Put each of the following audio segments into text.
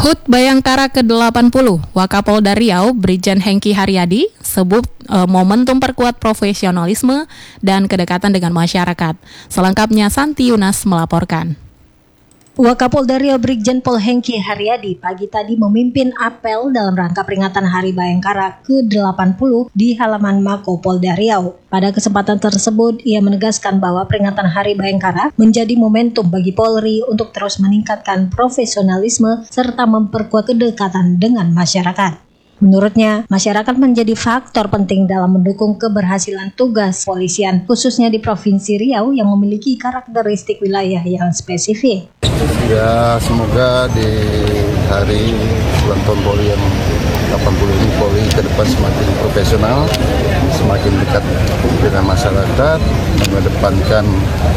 HUT Bayangkara ke-80, Wakapolda Riau Brigjen Hengki Haryadi sebut momentum perkuat profesionalisme dan kedekatan dengan masyarakat. Selengkapnya Santi Yunas melaporkan. Wakapolda Riau Brigjen Pol Hengki Haryadi pagi tadi memimpin apel dalam rangka peringatan Hari Bayangkara ke-80 di halaman Mako Polda Riau. Pada kesempatan tersebut, ia menegaskan bahwa peringatan Hari Bayangkara menjadi momentum bagi Polri untuk terus meningkatkan profesionalisme serta memperkuat kedekatan dengan masyarakat. Menurutnya, masyarakat menjadi faktor penting dalam mendukung keberhasilan tugas polisian, khususnya di Provinsi Riau yang memiliki karakteristik wilayah yang spesifik. Ya, semoga di hari ulang tahun Polri yang 80 ini Polri ke depan semakin profesional, semakin dekat dengan masyarakat, mengedepankan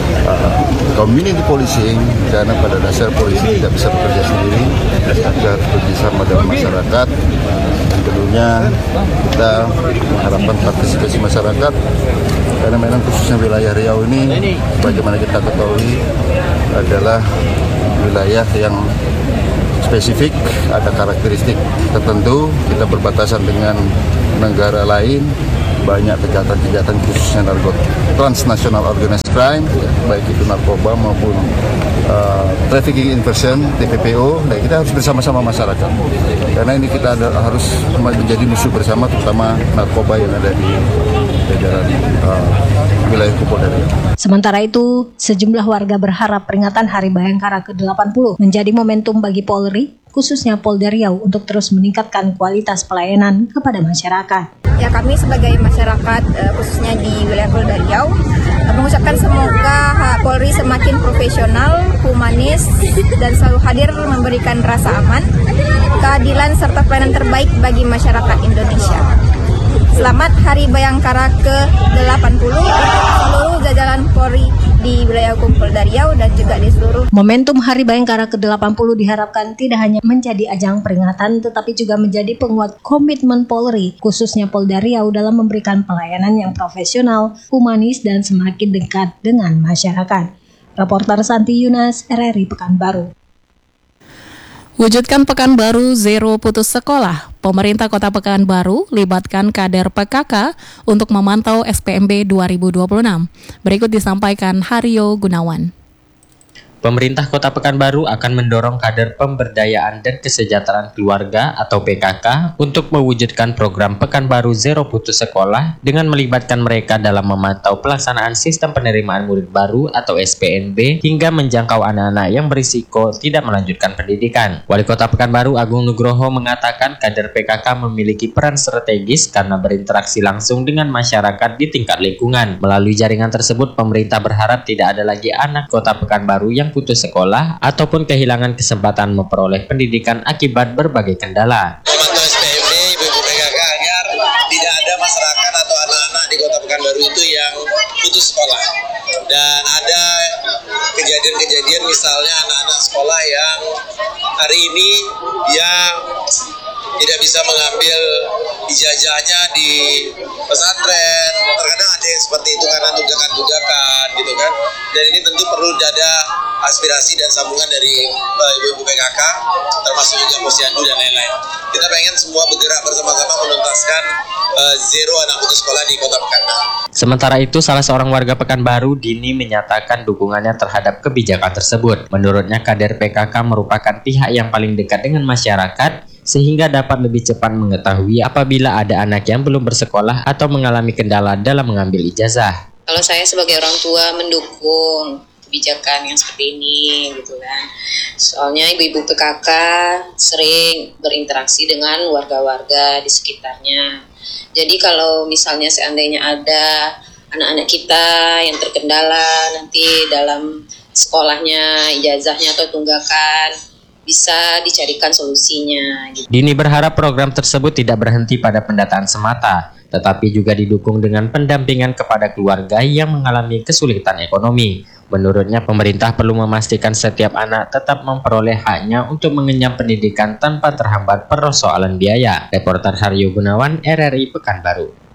community policing, karena pada dasar polisi tidak bisa bekerja sendiri, kita harus bekerjasama dengan masyarakat. Dan tentunya kita mengharapkan partisipasi masyarakat, karena memang khususnya wilayah Riau ini, bagaimana kita ketahui, adalah wilayah yang spesifik, ada karakteristik tertentu, kita berbatasan dengan negara lain, banyak kejahatan-kejahatan khususnya transnational organized crime, baik itu narkoba maupun trafficking in person, TPPO. Nah, kita harus bersama-sama masyarakat, karena ini kita harus menjadi musuh bersama, terutama narkoba yang ada di jajaran wilayah Polda Riau. Sementara itu, sejumlah warga berharap peringatan Hari Bayangkara ke-80 menjadi momentum bagi Polri, khususnya Polda Riau, untuk terus meningkatkan kualitas pelayanan kepada masyarakat. Ya, kami sebagai masyarakat khususnya di wilayah Polda Riau mengucapkan semoga Polri semakin profesional, humanis, dan selalu hadir memberikan rasa aman, keadilan, serta pelayanan terbaik bagi masyarakat Indonesia. Selamat Hari Bayangkara ke-80 untuk seluruh jajaran Polri di wilayah hukum Polda Riau dan juga di seluruh. Momentum Hari Bayangkara ke-80 diharapkan tidak hanya menjadi ajang peringatan, tetapi juga menjadi penguat komitmen Polri, khususnya Polda Riau, dalam memberikan pelayanan yang profesional, humanis, dan semakin dekat dengan masyarakat. Reporter Santi Yunas, RRI Pekanbaru. Wujudkan Pekanbaru Zero Putus Sekolah. Pemerintah Kota Pekanbaru libatkan kader PKK untuk memantau SPMB 2026. Berikut disampaikan Haryo Gunawan. Pemerintah Kota Pekanbaru akan mendorong kader pemberdayaan dan kesejahteraan keluarga atau PKK untuk mewujudkan program Pekanbaru Zero Putus Sekolah dengan melibatkan mereka dalam memantau pelaksanaan sistem penerimaan murid baru atau SPNB hingga menjangkau anak-anak yang berisiko tidak melanjutkan pendidikan. Wali Kota Pekanbaru Agung Nugroho mengatakan kader PKK memiliki peran strategis karena berinteraksi langsung dengan masyarakat di tingkat lingkungan. Melalui jaringan tersebut, pemerintah berharap tidak ada lagi anak Kota Pekanbaru yang putus sekolah ataupun kehilangan kesempatan memperoleh pendidikan akibat berbagai kendala. Memantau SPMB, ibu-ibu PKK agar tidak ada masyarakat atau anak-anak di Kota Pekanbaru itu yang putus sekolah. Dan ada kejadian-kejadian misalnya anak-anak sekolah yang hari ini yang tidak bisa mengambil ijazahnya di pesantren. Terkadang ada yang seperti itu karena tugakan gitu kan. Dan ini tentu perlu ada aspirasi dan sambungan dari ibu-ibu PKK, termasuk juga posyandu dan lain-lain. Kita pengen semua bergerak bersama-sama menuntaskan zero anak putus sekolah di Kota Pekanbaru. Sementara itu, salah seorang warga Pekanbaru, Dini, menyatakan dukungannya terhadap kebijakan tersebut. Menurutnya, kader PKK merupakan pihak yang paling dekat dengan masyarakat, sehingga dapat lebih cepat mengetahui apabila ada anak yang belum bersekolah atau mengalami kendala dalam mengambil ijazah. Kalau saya sebagai orang tua mendukung kebijakan yang seperti ini gitu kan. Soalnya ibu-ibu PKK sering berinteraksi dengan warga-warga di sekitarnya. Jadi kalau misalnya seandainya ada anak-anak kita yang terkendala nanti dalam sekolahnya, ijazahnya atau tunggakan, bisa dicarikan solusinya. Dini berharap program tersebut tidak berhenti pada pendataan semata, tetapi juga didukung dengan pendampingan kepada keluarga yang mengalami kesulitan ekonomi. Menurutnya, pemerintah perlu memastikan setiap anak tetap memperoleh haknya untuk mengenyam pendidikan tanpa terhambat persoalan biaya. Reporter Haryo Gunawan, RRI Pekanbaru.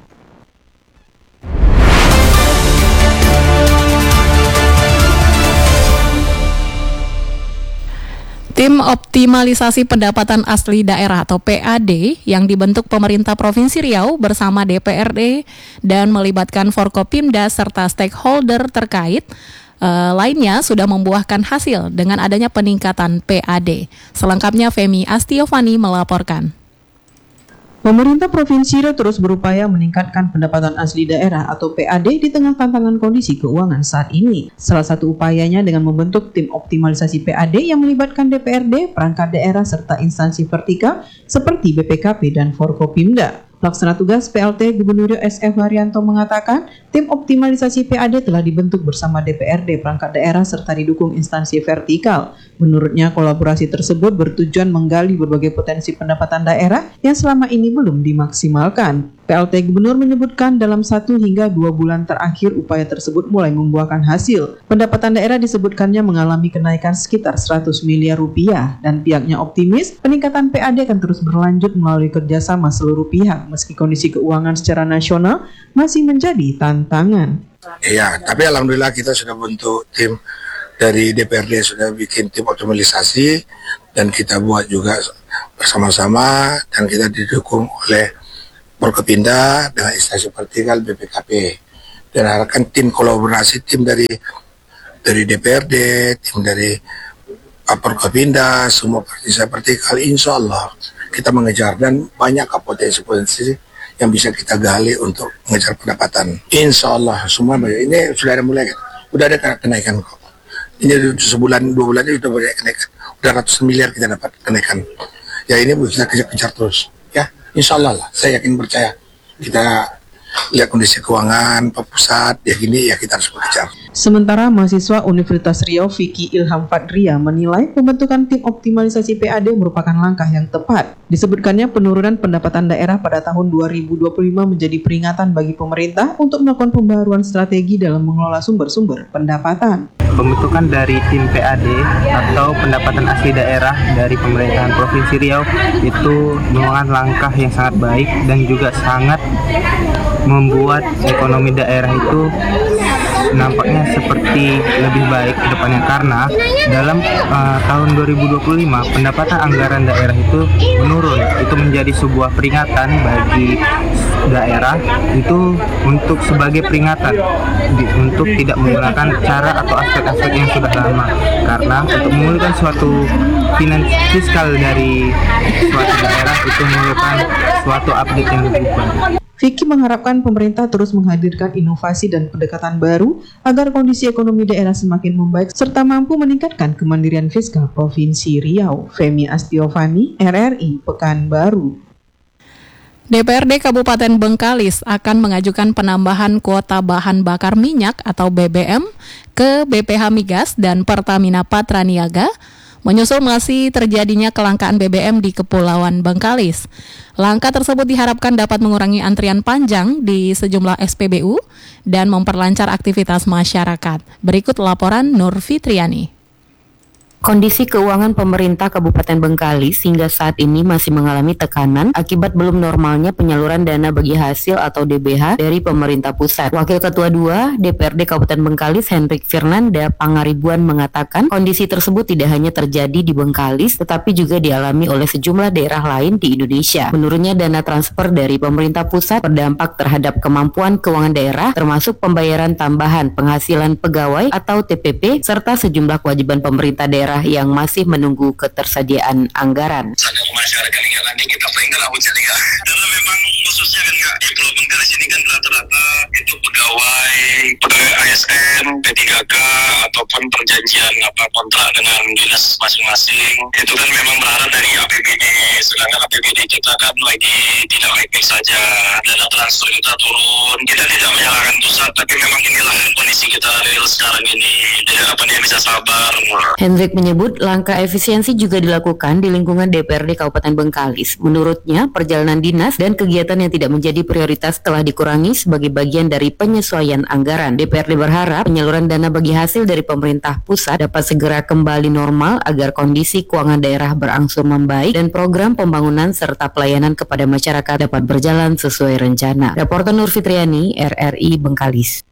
Tim Optimalisasi Pendapatan Asli Daerah atau PAD yang dibentuk pemerintah Provinsi Riau bersama DPRD dan melibatkan Forkopimda serta stakeholder terkait lainnya sudah membuahkan hasil dengan adanya peningkatan PAD. Selengkapnya Femi Astiovani melaporkan. Pemerintah Provinsi Riau terus berupaya meningkatkan pendapatan asli daerah atau PAD di tengah tantangan kondisi keuangan saat ini. Salah satu upayanya dengan membentuk tim optimalisasi PAD yang melibatkan DPRD, perangkat daerah, serta instansi vertikal seperti BPKP dan Forkopimda. Pelaksana tugas PLT Gubernur Riau SF Haryanto mengatakan, tim optimalisasi PAD telah dibentuk bersama DPRD, perangkat daerah, serta didukung instansi vertikal. Menurutnya, kolaborasi tersebut bertujuan menggali berbagai potensi pendapatan daerah yang selama ini belum dimaksimalkan. PLT Gubernur menyebutkan dalam 1 hingga 2 bulan terakhir upaya tersebut mulai membuahkan hasil. Pendapatan daerah disebutkannya mengalami kenaikan sekitar 100 miliar rupiah dan pihaknya optimis peningkatan PAD akan terus berlanjut melalui kerjasama seluruh pihak meski kondisi keuangan secara nasional masih menjadi tantangan. Ya, tapi alhamdulillah kita sudah bentuk tim dari DPRD, sudah bikin tim optimalisasi dan kita buat juga bersama-sama dan kita didukung oleh Forkopimda dengan instansi vertikal BPKP dan harapkan tim kolaborasi, tim dari DPRD, tim dari Forkopimda, semua instansi vertikal, insya Allah kita mengejar dan banyak potensi-potensi yang bisa kita gali untuk mengejar pendapatan. Insya Allah semua ini sudah ada mulai, udah ada kenaikan kok. Ini sebulan 2 bulan ini sudah banyak kenaikan, udah ratusan miliar kita dapat kenaikan. Ya ini bisa kejar-kejar terus. Ya, insya Allah lah, saya yakin percaya. Kita lihat kondisi keuangan Pak Pusat, ya gini ya kita harus bekerja. Sementara mahasiswa Universitas Riau Vicky Ilham Fadria menilai pembentukan tim optimalisasi PAD merupakan langkah yang tepat. Disebutkannya penurunan pendapatan daerah pada tahun 2025 menjadi peringatan bagi pemerintah untuk melakukan pembaharuan strategi dalam mengelola sumber-sumber pendapatan. Pembentukan dari tim PAD atau pendapatan asli daerah dari pemerintahan Provinsi Riau itu merupakan langkah yang sangat baik dan juga sangat membuat ekonomi daerah itu nampaknya seperti lebih baik ke depannya karena dalam tahun 2025 pendapatan anggaran daerah itu menurun. Itu menjadi sebuah peringatan bagi daerah itu untuk sebagai peringatan untuk tidak menggunakan cara atau aspek-aspek yang sudah lama karena untuk memulihkan suatu fiskal dari suatu daerah itu memerlukan suatu update yang lebih baik. Vicky mengharapkan pemerintah terus menghadirkan inovasi dan pendekatan baru agar kondisi ekonomi daerah semakin membaik serta mampu meningkatkan kemandirian fiskal Provinsi Riau. Femi Astiovani, RRI Pekanbaru. DPRD Kabupaten Bengkalis akan mengajukan penambahan kuota bahan bakar minyak atau BBM ke BPH Migas dan Pertamina Patraniaga menyusul masih terjadinya kelangkaan BBM di Kepulauan Bengkalis. Langkah tersebut diharapkan dapat mengurangi antrian panjang di sejumlah SPBU dan memperlancar aktivitas masyarakat. Berikut laporan Nur Fitriani. Kondisi keuangan pemerintah Kabupaten Bengkalis hingga saat ini masih mengalami tekanan akibat belum normalnya penyaluran dana bagi hasil atau DBH dari pemerintah pusat. Wakil Ketua 2 DPRD Kabupaten Bengkalis Hendrik Firnanda Pangaribuan mengatakan kondisi tersebut tidak hanya terjadi di Bengkalis tetapi juga dialami oleh sejumlah daerah lain di Indonesia. Menurutnya dana transfer dari pemerintah pusat berdampak terhadap kemampuan keuangan daerah termasuk pembayaran tambahan penghasilan pegawai atau TPP serta sejumlah kewajiban pemerintah daerah yang masih menunggu ketersediaan anggaran. Sadar masyarakat yang nanti kita pengen hujan ya. Karena memang khususnya kan di Pulau Bengkalis ini kan rata-rata itu pegawai ASN, P3K ataupun perjanjian kontrak dengan dinas masing-masing. Itu kan memang berharap dari APBD. Sedangkan APBD kita kan lagi tidak baik-baik saja. Dana transfer kita turun. Kita tidak menyalahkan pusat, tapi memang inilah kondisi kita real sekarang ini. Jadi harapan dia bisa sabar. Hendrik menyebut langkah efisiensi juga dilakukan di lingkungan DPRD Kabupaten Bengkalis. Menurutnya, perjalanan dinas dan kegiatan yang tidak menjadi prioritas telah dikurangi sebagai bagian dari penyesuaian anggaran. DPRD berharap penyaluran dana bagi hasil dari pemerintah pusat dapat segera kembali normal agar kondisi keuangan daerah berangsur membaik dan program pembangunan serta pelayanan kepada masyarakat dapat berjalan sesuai rencana. Reporter Nur Fitriani, RRI Bengkalis.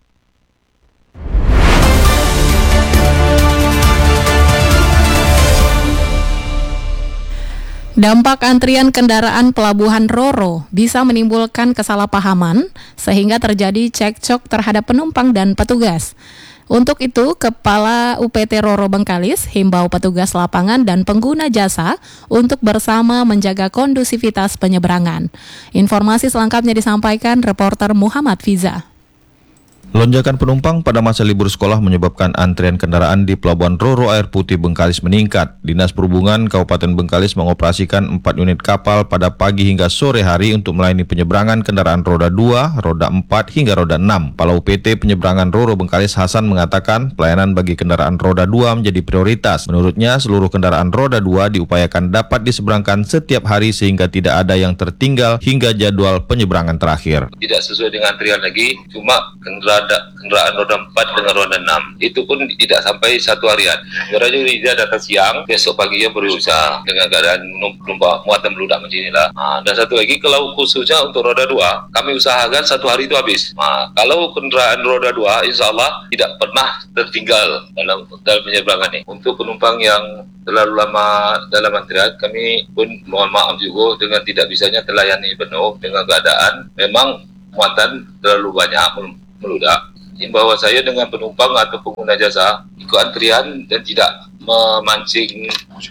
Dampak antrian kendaraan pelabuhan Roro bisa menimbulkan kesalahpahaman sehingga terjadi cekcok terhadap penumpang dan petugas. Untuk itu, Kepala UPT Roro Bengkalis himbau petugas lapangan dan pengguna jasa untuk bersama menjaga kondusivitas penyeberangan. Informasi selengkapnya disampaikan reporter Muhammad Fiza. Lonjakan penumpang pada masa libur sekolah menyebabkan antrian kendaraan di Pelabuhan Roro Air Putih Bengkalis meningkat. Dinas Perhubungan Kabupaten Bengkalis mengoperasikan 4 unit kapal pada pagi hingga sore hari untuk melayani penyeberangan kendaraan roda 2, roda 4 hingga roda 6. Kepala UPT Penyeberangan Roro Bengkalis Hasan mengatakan pelayanan bagi kendaraan roda 2 menjadi prioritas. Menurutnya, seluruh kendaraan roda 2 diupayakan dapat diseberangkan setiap hari sehingga tidak ada yang tertinggal hingga jadwal penyeberangan terakhir. Tidak sesuai dengan antrian lagi, cuma kendaraan roda 4 dengan roda 6 itu pun tidak sampai satu harian. Kendaraan dia datang siang, besok paginya berusaha dengan keadaan penumpang muatan meludak macam inilah. Dan satu lagi, kalau khususnya untuk roda 2 kami usahakan satu hari itu habis. Kalau kendaraan roda 2 insya Allah tidak pernah tertinggal dalam penyeberangan ini. Untuk penumpang yang terlalu lama dalam antrian, kami pun mohon maaf juga dengan tidak bisanya terlayani penuh dengan keadaan memang muatan terlalu banyak meludak. Himbauan saya dengan penumpang atau pengguna jasa ikut antrian dan tidak memancing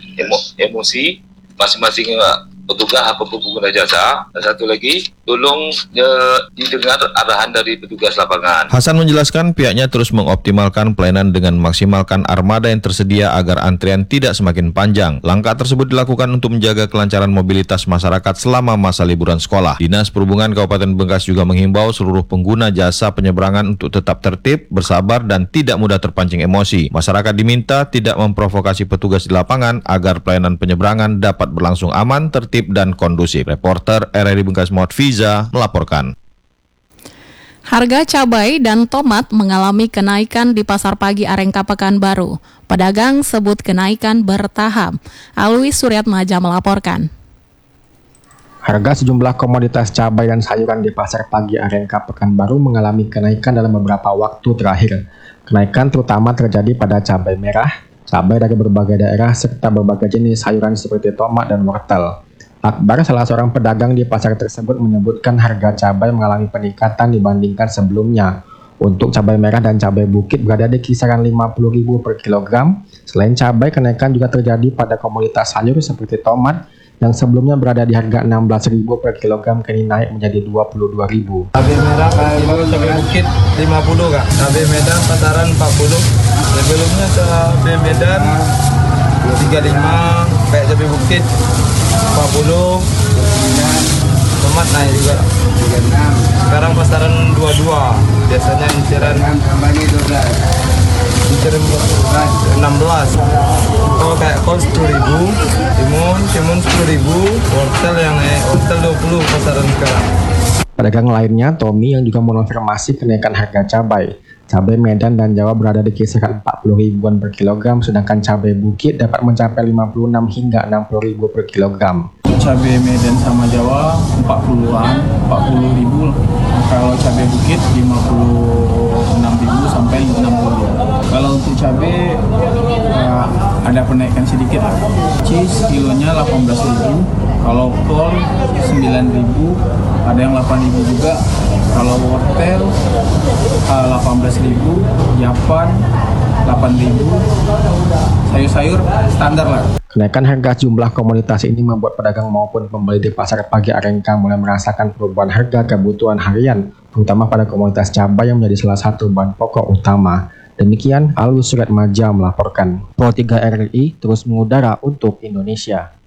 emosi masing-masing petugas atau pengguna jasa. Dan satu lagi, tolong didengar arahan dari petugas lapangan. Hasan menjelaskan pihaknya terus mengoptimalkan pelayanan dengan memaksimalkan armada yang tersedia agar antrian tidak semakin panjang. Langkah tersebut dilakukan untuk menjaga kelancaran mobilitas masyarakat selama masa liburan sekolah. Dinas Perhubungan Kabupaten Bengkalis juga menghimbau seluruh pengguna jasa penyeberangan untuk tetap tertib, bersabar, dan tidak mudah terpancing emosi. Masyarakat diminta tidak memprovokasi petugas di lapangan agar pelayanan penyeberangan dapat berlangsung aman, tertib, dan kondusif. Reporter RRI Bengkalis Muhammad Fiza melaporkan. Harga cabai dan tomat mengalami kenaikan di Pasar Pagi Arengka Pekanbaru. Pedagang sebut kenaikan bertahap. Alwi Suryatmaja melaporkan. Harga sejumlah komoditas cabai dan sayuran di Pasar Pagi Arengka Pekanbaru mengalami kenaikan dalam beberapa waktu terakhir. Kenaikan terutama terjadi pada cabai merah, cabai dari berbagai daerah, serta berbagai jenis sayuran seperti tomat dan wortel. Akbar, salah seorang pedagang di pasar tersebut, menyebutkan harga cabai mengalami peningkatan dibandingkan sebelumnya. Untuk cabai merah dan cabai bukit berada di kisaran Rp50.000 per kilogram. Selain cabai, kenaikan juga terjadi pada komoditas sayur seperti tomat yang sebelumnya berada di harga Rp16.000 per kilogram kini naik menjadi Rp22.000. Cabai merah cabai bukit 50 Kak. Cabai Medan pasaran 40. Sebelumnya cabai Medan 35, kayak cabai bukit 40, tomat naik juga 36. Sekarang pasaran 22, biasanya inceran 16. Oh, kayak kol 10.000, timun 10.000, wortel yang wortel 20 pasaran sekarang. Pedagang lainnya, Tommy, yang juga mengonfirmasi kenaikan harga cabai. Cabai Medan dan Jawa berada di kisaran 40 ribuan per kilogram, sedangkan cabai bukit dapat mencapai 56 hingga 60 ribu per kilogram. Cabai Medan sama Jawa 40-an, 40 ribu. Kalau cabai bukit 56 ribu sampai 60 ribu. Kalau untuk cabai ada penaikan sedikit. Cheese kilonya 18 ribu. Kalau kol 9 ribu, ada yang 8 ribu juga. Kalau wortel 18.000, Japan 8.000, sayur-sayur standar lah. Kenaikan harga jumlah komoditas ini membuat pedagang maupun pembeli di Pasar Pagi Arengka mulai merasakan perubahan harga kebutuhan harian, terutama pada komoditas cabai yang menjadi salah satu bahan pokok utama. Demikian, Alwi Suryatmaja melaporkan. Pro 3 RRI terus mengudara untuk Indonesia.